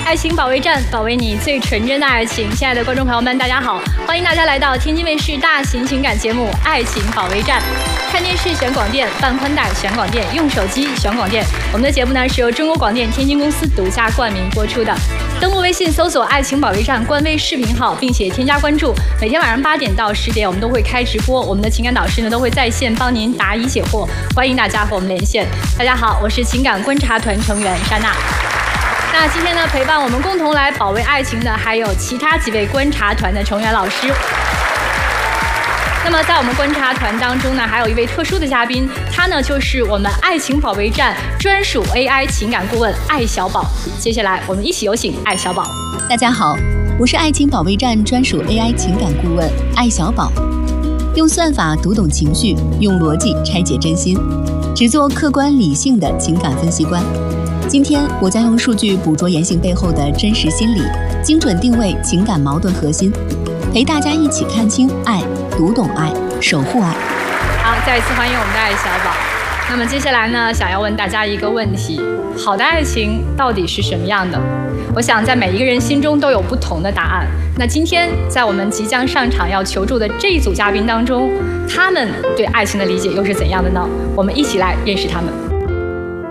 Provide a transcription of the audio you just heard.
爱情保卫战，保卫你最纯真的爱情。亲爱的观众朋友们，大家好，欢迎大家来到天津卫视大型情感节目《爱情保卫战》。看电视选广电，办宽带选广电，用手机选广电。我们的节目呢是由中国广电天津公司独家冠名播出的。登录微信搜索“爱情保卫战”官微视频号，并且添加关注。每天晚上8点到10点，我们都会开直播，我们的情感导师呢都会在线帮您答疑解惑，欢迎大家和我们连线。大家好，我是情感观察团成员莎娜。那今天呢，陪伴我们共同来保卫爱情的还有其他几位观察团的成员老师。那么在我们观察团当中呢，还有一位特殊的嘉宾，他呢就是我们爱情保卫战专属 AI 情感顾问艾小宝。接下来我们一起有请艾小宝。 大家好，我是爱情保卫战专属 AI 情感顾问艾小宝，用算法读懂情绪，用逻辑拆解真心，只做客观理性的情感分析官。今天我将用数据捕捉言行背后的真实心理，精准定位情感矛盾核心，陪大家一起看清爱，读懂爱，守护爱。 好，再一次欢迎我们的艾小宝。那么接下来呢，想要问大家一个问题：好的爱情到底是什么样的？我想在每一个人心中都有不同的答案。那今天在我们即将上场要求助的这一组嘉宾当中，他们对爱情的理解又是怎样的呢？我们一起来认识他们。